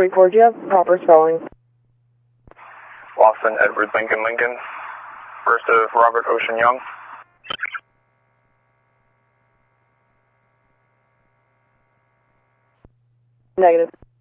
484, do you have proper spelling? Lawson Edward Lincoln Lincoln. First of Robert Ocean Young. Negative.